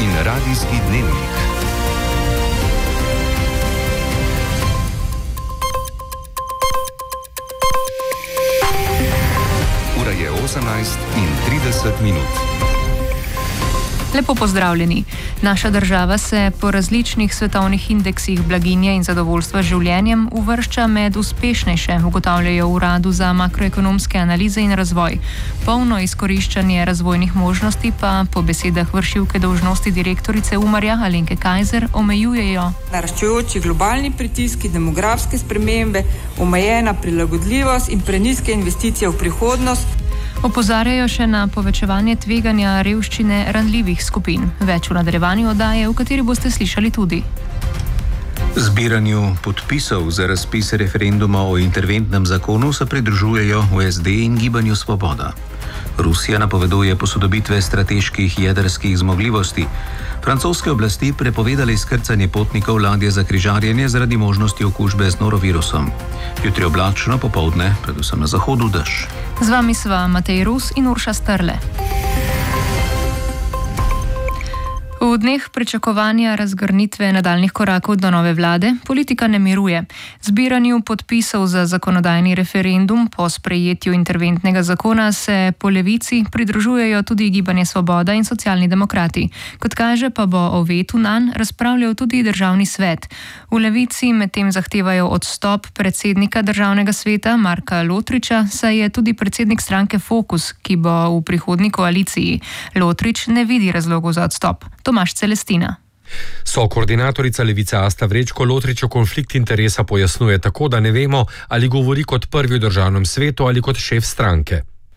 in radijski dnevnik. Ura je 18:30. Lepo pozdravljeni. Naša država se po različnih svetovnih indeksih blaginje in zadovoljstva z življenjem uvršča med uspešnejše, ugotavljajo v Uradu za makroekonomske analize in razvoj. Polno izkoriščanje razvojnih možnosti pa po besedah vršilke dolžnosti direktorice Umarja Alenke Kajzer omejujejo naraščajoči globalni pritiski, demografske spremembe, omejena prilagodljivost in prenizke investicije v prihodnost. Opozarjajo še na povečevanje tveganja revščine ranljivih skupin. Več v nadaljevanju oddaje, v kateri boste slišali tudi. Zbiranju podpisov za razpis referenduma o interventnem zakonu se pridružujejo v SD in Gibanju Svoboda. Rusija napoveduje posodobitve strateških jedrskih zmogljivosti. Francoske oblasti prepovedali izkrcanje potnikov ladje za križarjenje zaradi možnosti okužbe z norovirusom. Jutri oblačno, popoldne, predvsem na zahodu dež. Z vami sva Matej Rus in Urša Strle. V dneh pričakovanja razgrnitve nadaljnih korakov do nove vlade politika ne miruje. Zbiranju podpisov za zakonodajni referendum po sprejetju interventnega zakona se po levici pridružujejo tudi Gibanje Svoboda in Socialni demokrati. Kot kaže, pa bo o vetu nanj razpravljal tudi Državni svet. V levici medtem zahtevajo odstop predsednika Državnega sveta Marka Lotriča, saj je tudi predsednik stranke Fokus, ki bo v prihodnji koaliciji. Lotrič ne vidi razlogov za odstop. Tomaž Celestina. Koordinatorica Levice Asta Vrečko Lotričev konflikt interesa pojasnjuje tako, da ne vemo, ali govori kot prvi v Državnem svetu ali kot šef stranke.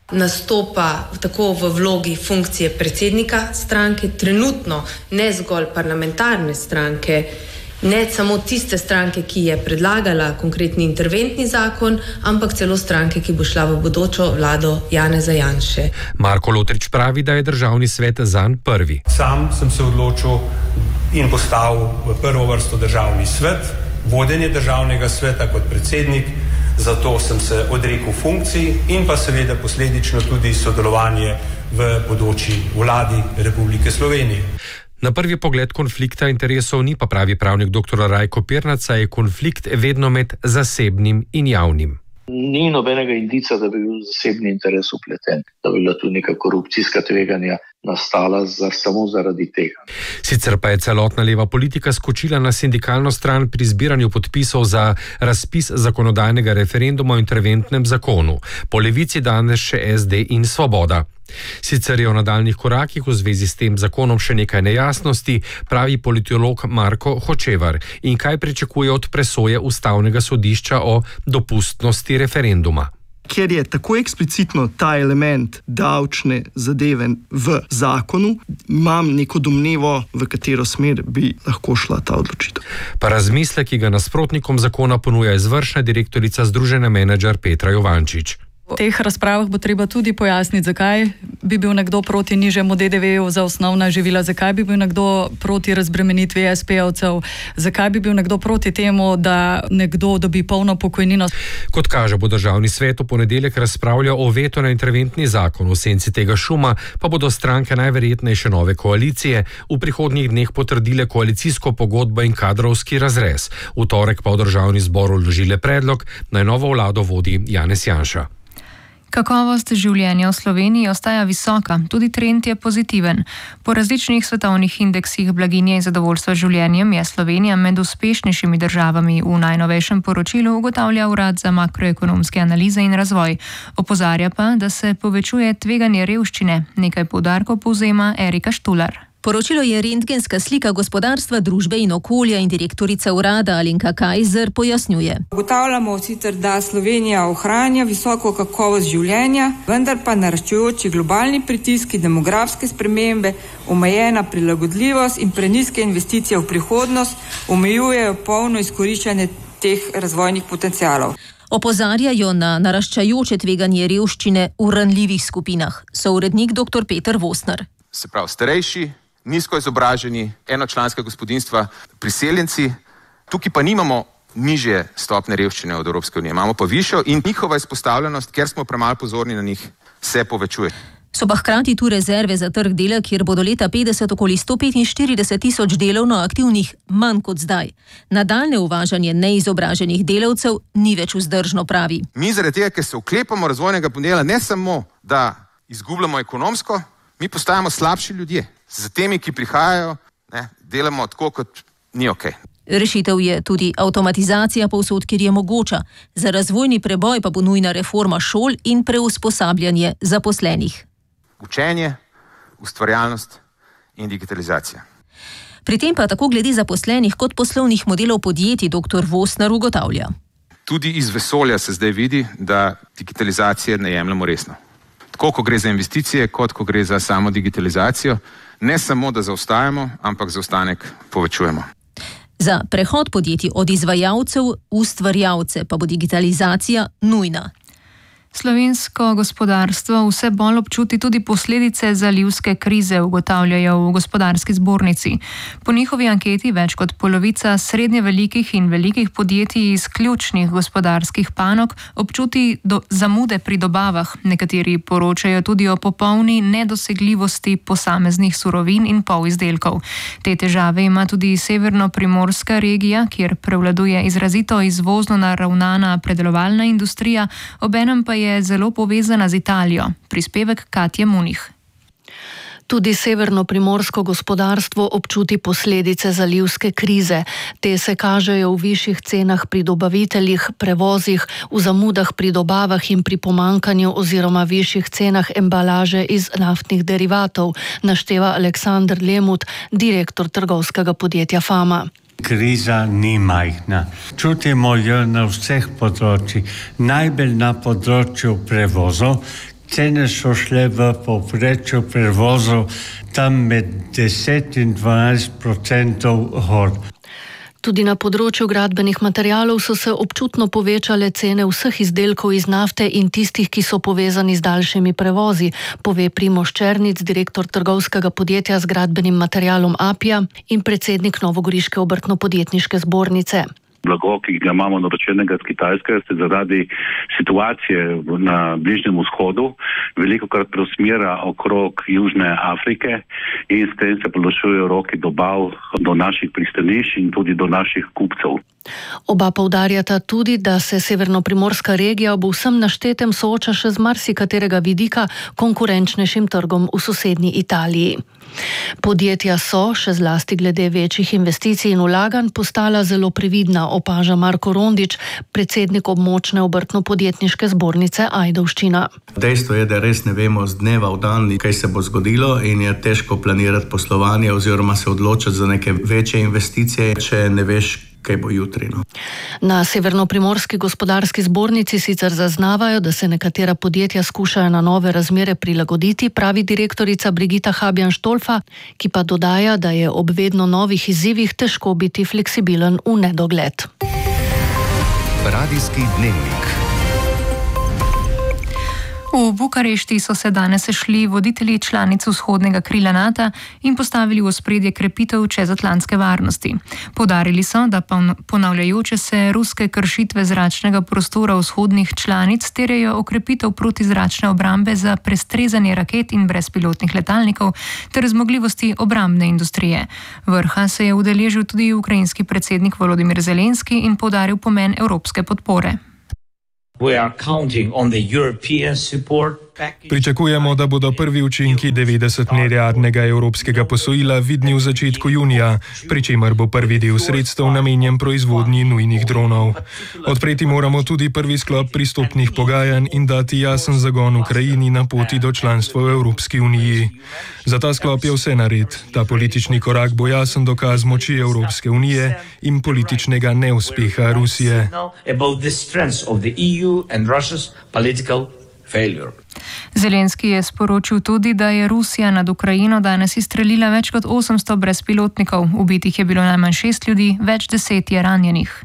Nastopa tako v vlogi funkcije predsednika stranke, trenutno ne zgolj parlamentarne stranke, ne samo tiste stranke, ki je predlagala konkretni interventni zakon, ampak celo stranke, ki bo šla v bodočo vlado Janeza Janše. Marko Lotrič pravi, da je Državni svet zanj prvi. Sam sem se odločil in postavil v prvo vrsto Državni svet, vodenje Državnega sveta kot predsednik, zato sem se odrekel funkciji in pa seveda posledično tudi sodelovanje v bodoči vladi Republike Slovenije. Na prvi pogled konflikta interesov ni, pa pravi pravnik dr. Rajko Pirnat, saj je konflikt vedno med zasebnim in javnim. Ni nobenega indica, da bi bil zasebni interes vpleten, da bi bila tu neka korupcijska tveganja nastala samo zaradi tega. Sicer pa je celotna leva politika skočila na sindikalno stran pri zbiranju podpisov za razpis zakonodajnega referenduma o interventnem zakonu. Po levici danes še SD in Svoboda. Sicer je o nadaljnih korakih v zvezi s tem zakonom še nekaj nejasnosti, pravi politolog Marko Hočevar. In kaj pričakuje od presoje Ustavnega sodišča o dopustnosti referenduma? Ker je tako eksplicitno ta element davčne zadeve v zakonu, imam neko domnevo, v katero smer bi lahko šla ta odločitev. Pa razmislek, ki ga nasprotnikom zakona ponuja izvršna direktorica Združenja Menedžer Petra Jovančič. V teh razpravah bo treba tudi pojasniti, zakaj bi bil nekdo proti nižjemu DDV-ju za osnovna živila, zakaj bi bil nekdo proti razbremenitvi SP-ovcev, zakaj bi bil nekdo proti temu, da nekdo dobi polno pokojnino. Kot kaže, bo Državni svet v ponedeljek razpravljal o vetu na interventni zakon. V senci tega šuma pa bodo stranke najverjetnejše nove koalicije v prihodnjih dneh potrdile koalicijsko pogodbo in kadrovski razrez. V torek pa v Državni zbor vložile predlog, naj novo vlado vodi Janez Janša. Kakovost življenja v Sloveniji ostaja visoka, tudi trend je pozitiven. Po različnih svetovnih indeksih blaginje in zadovoljstva z življenjem je Slovenija med uspešnejšimi državami. V najnovejšem poročilu ugotavlja Urad za makroekonomske analize in razvoj. Opozarja pa, da se povečuje tveganje revščine. Nekaj poudarkov povzema Erika Štular. Poročilo je rentgenska slika gospodarstva, družbe in okolja in direktorica urada Alenka Kajzer pojasnjuje. Ugotavljamo sicer, da Slovenija ohranja visoko kakovost življenja, vendar pa naraščajoči globalni pritiski, demografske spremembe, omejena prilagodljivost in prenizke investicije v prihodnost omejujejo polno izkoriščanje teh razvojnih potencialov. Opozarjajo na naraščajoče tveganje revščine v ranljivih skupinah. Sourednik dr. Peter Vosner. Se pravi starejši, nizko izobraženi, enočlanska gospodinjstva, priseljenci. Tukaj pa nimamo nižje stopne revščine od Evropske unije, imamo pa višjo in njihova izpostavljenost, ker smo premalo pozorni na njih, se povečuje. So pa hkrati tu rezerve za trg dela, kjer bo do leta 50 okoli 145.000 delovno aktivnih, manj kot zdaj. Nadaljne uvažanje neizobraženih delavcev ni več vzdržno, pravi. Mi zaradi tega, ker se oklepamo razvojnega modela, ne samo, da izgubljamo ekonomsko, mi postajamo slabši ljudje. Z temi, ki prihajajo, delamo tako, kot ni okej. Rešitev je tudi avtomatizacija povsod, kjer je mogoča. Za razvojni preboj pa bo nujna reforma šol in preusposabljanje zaposlenih. Učenje, ustvarjalnost in digitalizacija. Pri tem pa tako glede zaposlenih kot poslovnih modelov podjetij dr. Vosner ugotavlja. Tudi iz vesolja se zdaj vidi, da digitalizacije ne jemljemo resno. Tako, ko gre za investicije, kot ko gre za samo digitalizacijo, ne samo, da zaostajamo, ampak zaostanek povečujemo. Za prehod podjetij od izvajalcev v ustvarjalce pa bo digitalizacija nujna. Slovensko gospodarstvo vse bolj občuti tudi posledice zalivske krize, ugotavljajo v gospodarski zbornici. Po njihovi anketi več kot polovica srednje velikih in velikih podjetij iz ključnih gospodarskih panog občuti zamude pri dobavah. Nekateri poročajo tudi o popolni nedosegljivosti posameznih surovin in polizdelkov. Te težave ima tudi severno-primorska regija, kjer prevladuje izrazito izvozno naravnana predelovalna industrija, obenem pa je zelo povezana z Italijo. Prispevek Katje Munih. Tudi severno-primorsko gospodarstvo občuti posledice zalivske krize. Te se kažejo v višjih cenah pri dobaviteljih, prevozih, v zamudah pri dobavah in pri pomankanju oziroma višjih cenah embalaže iz naftnih derivatov, našteva Aleksander Lemut, direktor trgovskega podjetja Fama. Kriza ni majhna. Čutimo jo na vseh področjih, najbolj na področju prevozov. Cene so šle v povprečju prevozov tam med 10 in 12% gor. Tudi na področju gradbenih materialov so se občutno povečale cene vseh izdelkov iz nafte in tistih, ki so povezani z daljšimi prevozi, pove Primož Černic, direktor trgovskega podjetja z gradbenim materialom Apia in predsednik Novogoriške obrtno-podjetniške zbornice. Blago, ki ga imamo naročenega z Kitajske, se zaradi situacije na Bližnjem vzhodu velikokrat preusmerja okrog Južne Afrike in s tem se podaljšujejo roki dobav do naših pristanišč in tudi do naših kupcev. Oba poudarjata tudi, da se severno-primorska regija ob vsem naštetem sooča še z marsikaterega vidika konkurenčnejšim trgom v sosednji Italiji. Podjetja so, še zlasti glede večjih investicij in vlaganj, postala zelo previdna, opaža Marko Rondič, predsednik območne obrtno-podjetniške zbornice Ajdovščina. Dejstvo je, da res ne vemo z dneva v dan, kaj se bo zgodilo in je težko planirati poslovanje oziroma se odločiti za neke večje investicije, če ne veš, kaj bo jutri. Na severno-primorski gospodarski zbornici sicer zaznavajo, da se nekatera podjetja skušajo na nove razmere prilagoditi, pravi direktorica Brigita Habjan-Štolfa, ki pa dodaja, da je ob vedno novih izzivih težko biti fleksibilen v nedogled. Radijski dnevnik. V Bukarešti so se danes sešli voditelji članic vzhodnega krila NATO in postavili v ospredje krepitev čezatlantske varnosti. Poudarili so, da ponavljajoče se ruske kršitve zračnega prostora vzhodnih članic terjajo okrepitev protizračne obrambe za prestrezanje raket in brezpilotnih letalnikov ter zmogljivosti obrambne industrije. Vrha se je udeležil tudi ukrajinski predsednik Volodymyr Zelenski in poudaril pomen evropske podpore. Pričakujemo, da bodo prvi učinki 90-milijardnega evropskega posojila vidni v začetku junija, pri čemer bo prvi del sredstev namenjen proizvodnji nujnih dronov. Odpreti moramo tudi prvi sklop pristopnih pogajanj in dati jasen zagon Ukrajini na poti do članstva v Evropski uniji. Za ta sklop je vse nared. Ta politični korak bo jasen dokaz moči Evropske unije in političnega neuspeha Rusije. Zelenski je sporočil tudi, da je Rusija nad Ukrajino danes izstrelila več kot 800 brezpilotnikov. Ubitih je bilo najmanj 6 ljudi, več 10 je ranjenih.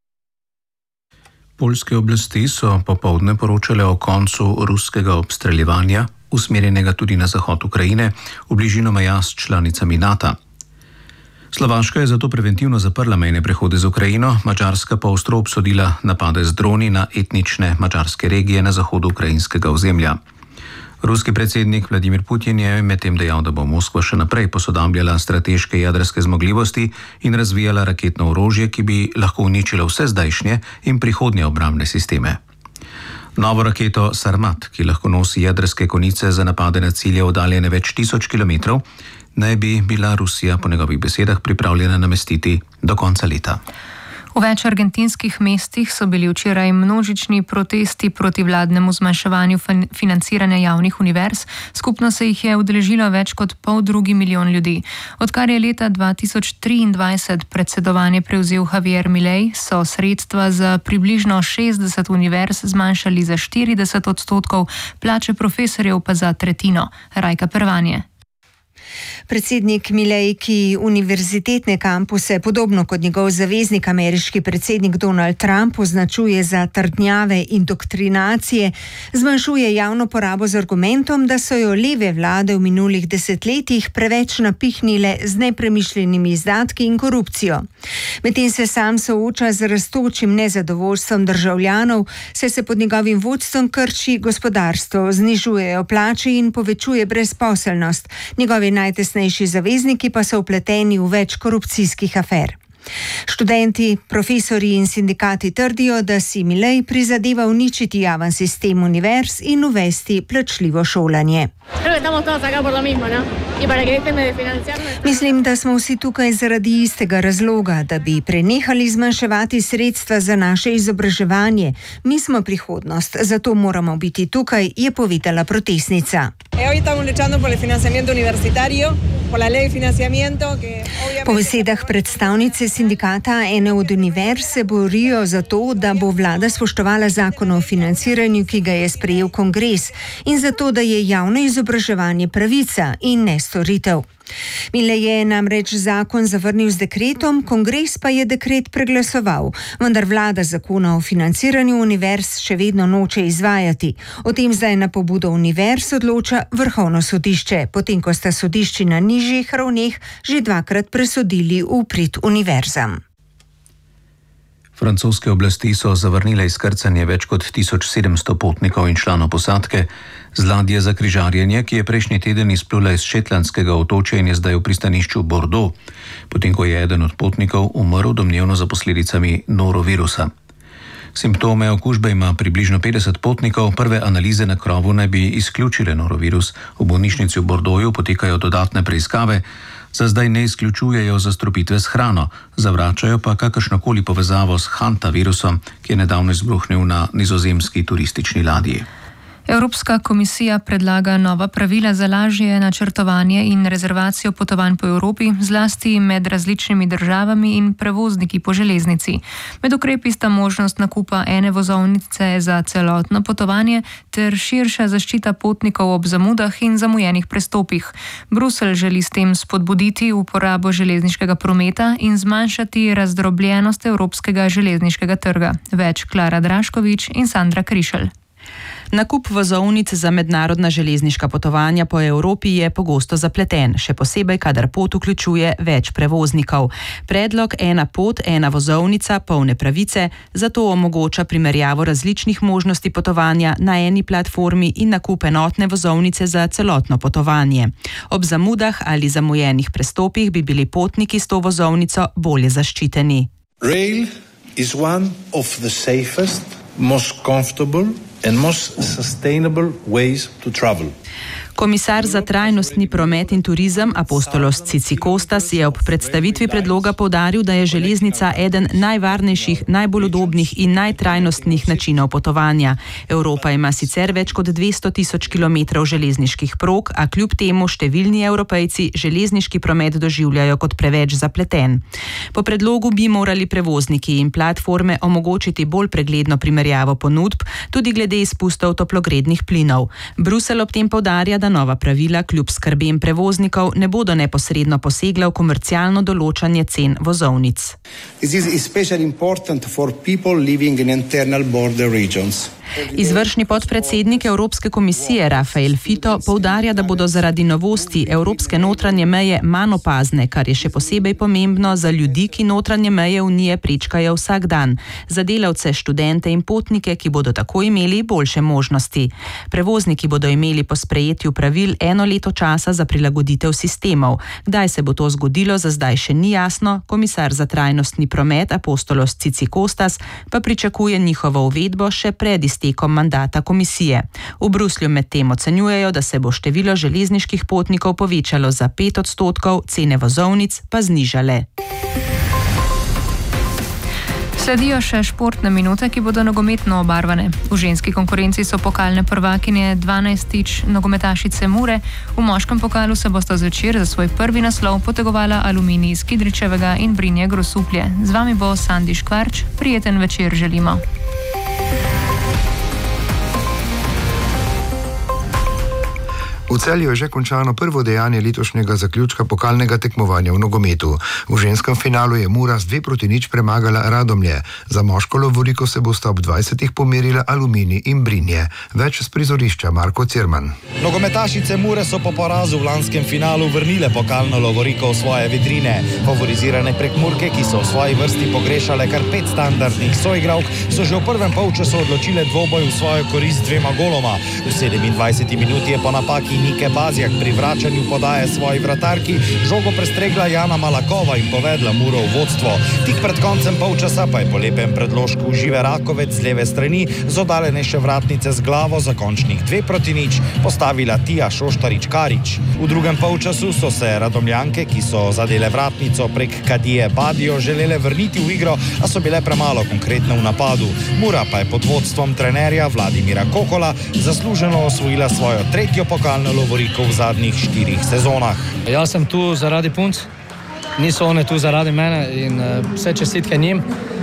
Poljske oblasti so popoldne poročale o koncu ruskega obstreljevanja, usmerjenega tudi na zahod Ukrajine, v bližino meja s članicami NATO. Slovaška je zato preventivno zaprla mejne prehode z Ukrajino, Madžarska pa ostro obsodila napade z droni na etnične madžarske regije na zahodu ukrajinskega ozemlja. Ruski predsednik Vladimir Putin je medtem dejal, da bo Moskva še naprej posodabljala strateške jedrske zmogljivosti in razvijala raketno orožje, ki bi lahko uničilo vse zdajšnje in prihodnje obrambne sisteme. Novo raketo Sarmat, ki lahko nosi jedrske konice za napade na cilje oddaljene več 1000 kilometrov, naj bi bila Rusija po njegovih besedah pripravljena namestiti do konca leta. V več argentinskih mestih so bili včeraj množični protesti proti vladnemu zmanjševanju financiranja javnih univerz. Skupno se jih je udeležilo več kot 500 milijon ljudi. Odkar je leta 2023 predsedovanje prevzel Javier Milei, so sredstva za približno 60 univerz zmanjšali za 40%, plače profesorjev pa za tretjino. Rajka Pervanje. Predsednik Milei, ki univerzitetne kampuse, podobno kot njegov zaveznik, ameriški predsednik Donald Trump, označuje za trdnjave in doktrinacije, zmanjšuje javno porabo z argumentom, da so jo leve vlade v minulih desetletjih preveč napihnile z nepremišljenimi izdatki in korupcijo. Medtem se sam sooča z rastočim nezadovoljstvom državljanov, saj se pod njegovim vodstvom krči gospodarstvo, znižujejo plače in povečuje brezposelnost. Njegovi najtesnejši zavezniki pa so vpleteni v več korupcijskih afer. Študenti, profesorji in sindikati trdijo, da si Milei prizadeva uničiti javen sistem univerz in uvesti plačljivo šolanje. Mislim, da smo vsi tukaj zaradi istega razloga, da bi prenehali zmanjševati sredstva za naše izobraževanje. Mi smo prihodnost, zato moramo biti tukaj, je povedala protestnica. Po besedah predstavnice sindikata ene od univerz se borijo za to, da bo vlada spoštovala zakon o financiranju, ki ga je sprejel kongres, in za to, da je javno izobraževanje pravica in ne storitev. Milei je namreč zakon zavrnil z dekretom, kongres pa je dekret preglasoval, vendar vlada zakona o financiranju univerz še vedno noče izvajati. O tem zdaj na pobudo univerz odloča Vrhovno sodišče, potem ko sta sodišči na nižjih ravneh že dvakrat presodili v prid univerzam. Francoske oblasti so zavrnile izkrcanje več kot 1700 potnikov in članov posadke z ladje za križarjenje, ki je prejšnji teden izplula iz Shetlandskega otočja in je zdaj v pristanišču Bordeaux, potem ko je eden od potnikov umrl domnevno za posledicami norovirusa. Simptome okužbe ima približno 50 potnikov, prve analize na krovu naj bi izključile norovirus. V bolnišnici v Bordeauxu potekajo dodatne preiskave, za zdaj ne izključujejo zastrupitve s hrano, zavračajo pa kakršnokoli povezavo s hantavirusom, ki je nedavno izbruhnil na nizozemski turistični ladji. Evropska komisija predlaga nova pravila za lažje načrtovanje in rezervacijo potovanj po Evropi, zlasti med različnimi državami in prevozniki po železnici. Med ukrepi sta možnost nakupa ene vozovnice za celotno potovanje ter širša zaščita potnikov ob zamudah in zamujenih prestopih. Bruselj želi s tem spodbuditi uporabo železniškega prometa in zmanjšati razdrobljenost evropskega železniškega trga. Več Klara Draškovič in Sandra Krišelj. Nakup vozovnic za mednarodna železniška potovanja po Evropi je pogosto zapleten, še posebej, kadar pot vključuje več prevoznikov. Predlog ena pot, ena vozovnica, polne pravice, zato omogoča primerjavo različnih možnosti potovanja na eni platformi in nakup enotne vozovnice za celotno potovanje. Ob zamudah ali zamujenih prestopih bi bili potniki s to vozovnico bolje zaščiteni. Rail is one of the safest, most comfortable and most sustainable ways to travel. Komisar za trajnostni promet in turizem Apostolos Cicikostas je ob predstavitvi predloga poudaril, da je železnica eden najvarnejših, najbolj udobnih in najtrajnostnih načinov potovanja. Evropa ima sicer več kot 200 tisoč kilometrov železniških prog, a kljub temu številni Evropejci železniški promet doživljajo kot preveč zapleten. Po predlogu bi morali prevozniki in platforme omogočiti bolj pregledno primerjavo ponudb, tudi glede izpustov toplogrednih plinov. Bruselj ob tem poudarja, da da nova pravila kljub skrbem prevoznikov ne bodo neposredno posegla v komercialno določanje cen vozovnic. This is especially important for people living in internal border regions. Izvršni podpredsednik Evropske komisije Rafael Fito poudarja, da bodo zaradi novosti evropske notranje meje manj opazne, kar je še posebej pomembno za ljudi, ki notranje meje Unije prečkajo vsak dan, za delavce, študente in potnike, ki bodo tako imeli boljše možnosti. Prevozniki bodo imeli po sprejetju pravil 1 leto časa za prilagoditev sistemov. Kdaj se bo to zgodilo, za zdaj še ni jasno, komisar za trajnostni promet Apostolos Cicikostas pa pričakuje njihovo uvedbo še pred iztekom mandata komisije. V Bruslju medtem ocenjujejo, da se bo število železniških potnikov povečalo za 5%, cene vozovnic pa znižale. Sledijo še športne minute, ki bodo nogometno obarvane. V ženski konkurenci so pokalne prvakinje 12-tič nogometašice Mure. V moškem pokalu se bosta zvečer za svoj prvi naslov potegovala Aluminij iz Kidričevega in Brinje Grosuplje. Z vami bo Sandi Škvarč. Prijeten večer želimo. V Celju je že končano prvo dejanje letošnjega zaključka pokalnega tekmovanja v nogometu. V ženskem finalu je Mura z 2-0 premagala Radomlje. Za moško lovoriko se bosta ob 20 pomerila Aluminij in Brinje. Več z prizorišča Marko Cirman. Nogometašice Mure so po porazu v lanskem finalu vrnile pokalno lovoriko v svoje vitrine. Favorizirane Prekmurke, ki so v svoji vrsti pogrešale kar 5 standardnih soigralk, so že v prvem polčasu odločile dvoboj v svojo korist 2 goloma. V 27. minuti je po napaki Nike Bazjak pri vračanju podaje svoji vratarki žogo prestregla Jana Malakova in povedla Muro v vodstvo. Tik pred koncem polčasa pa je po lepem predložku Žive Rakovec z leve strani z oddaljenejše vratnice z glavo za končnih 2-0 postavila Tija Šoštarič-Karič. V drugem polčasu so se Radomljanke, ki so zadele vratnico prek Kadije Badijo, želele vrniti v igro, a so bile premalo konkretne v napadu. Mura pa je pod vodstvom trenerja Vladimira Kokola zasluženo osvojila svojo 3. pokalno lovoriko v zadnjih 4 sezonah. Jaz sem tu zaradi punc, niso one tu zaradi mene in vse čestitke njim.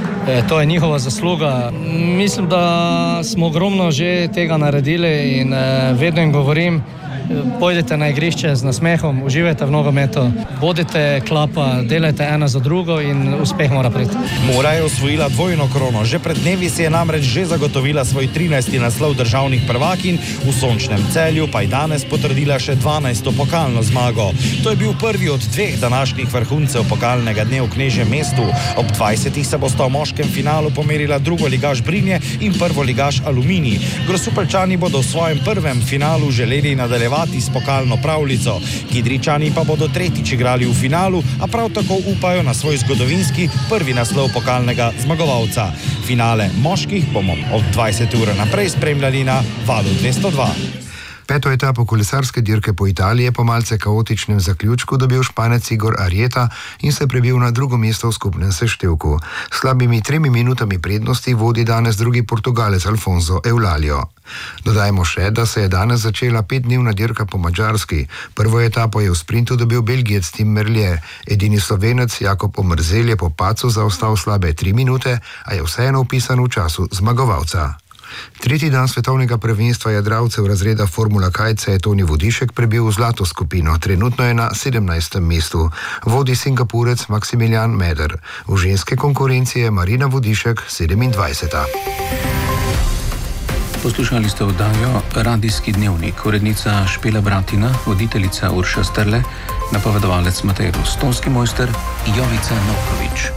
To je njihova zasluga. Mislim, da smo ogromno že tega naredili in vedno jim govorim, pojdite na igrišče z nasmehom, uživajte v nogometu, bodite klapa, delajte ena za drugo in uspeh mora priti. Mura je osvojila dvojno krono. Že pred dnevi si je namreč že zagotovila svoj 13. naslov državnih prvakinj, v sončnem Celju pa je danes potrdila še 12. pokalno zmago. To je bil prvi od 2 današnjih vrhuncev pokalnega dne v Knežjem mestu. Ob 20. se bosta v moškem finalu pomerila drugoligaš Brinje in prvoligaš Aluminij. Grosupeljčani bodo v svojem prvem finalu želeli nadaljevati s pokalno pravljico. Kidričani pa bodo 3. igrali v finalu, a prav tako upajo na svoj zgodovinski prvi naslov pokalnega zmagovalca. Finale moških bomo od 20 ure naprej spremljali na Valu 202. 5. etapo kolesarske dirke po Italiji je po malce kaotičnem zaključku dobil Španec Igor Arieta in se prebil na drugo mesto v skupnem seštevku. Slabimi 3 minutami prednosti vodi danes drugi Portugalec Alfonso Eulalio. Dodajmo še, da se je danes začela 5-dnevna dirka po Madžarski. Prvo etapo je v sprintu dobil Belgijec Tim Merlier. Edini Slovenec Jakob Omerzel je po padcu zaostal slabe 3 minute, a je vseeno vpisan v času zmagovalca. 3. dan svetovnega prvenstva jadralcev razreda Formula Kaj se je Toni Vodišek prebil v zlato skupino. Trenutno je na 17. mestu. Vodi Singapurec Maximilian Meder. V ženske konkurenci je Marina Vodišek 27. Poslušali ste oddajo Radijski dnevnik, urednica Špela Bratina, voditeljica Urša Strle, napovedovalec Matej Rus, tonski mojster Jovica Novkovič.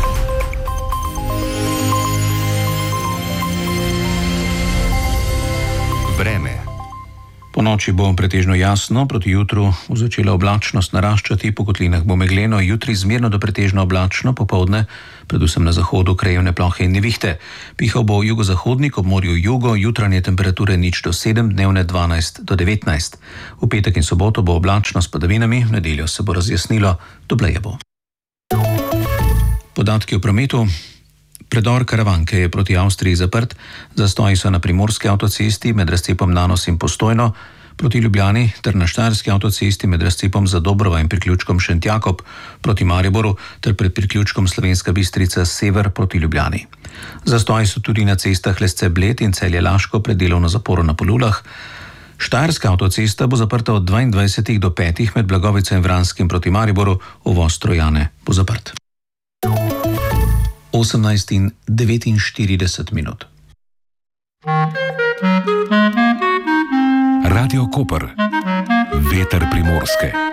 Vreme. Po noči bo pretežno jasno, proti jutru bo začela oblačnost naraščati, po kotlinah bo megleno, jutri zmerno do pretežno oblačno, popoldne, predvsem na zahodu krajevne plohe in nevihte. Pihal bo jugozahodnik, ob morju jugo, jutranje temperature 0 do 7, dnevne 12 do 19. V petek in soboto bo oblačno s padavinami, v nedeljo se bo razjasnilo, topleje bo. Podatki o prometu. Predor Karavanke je proti Avstriji zaprt, zastoji so na primorski avtocesti med razcepom Nanos in Postojno, proti Ljubljani ter na štajerski avtocesti med razcepom Zadobrova in priključkom Šentjakob proti Mariboru ter pred priključkom Slovenska Bistrica sever proti Ljubljani. Zastoji so tudi na cestah Lesce Bled in Celje Laško pred delovno zaporo na Polulah. Štajerska avtocesta bo zaprta od 22 do 5 med Blagovico in Vranskim proti Mariboru, uvoz Trojane bo zaprt. 18:49. Radio Koper. Veter Primorske.